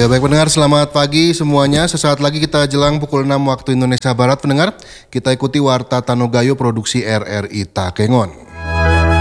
Ya baik pendengar, selamat pagi semuanya. Sesaat lagi kita jelang pukul 6 waktu Indonesia Barat pendengar, kita ikuti Warta Tanogayo produksi RRI Takengon.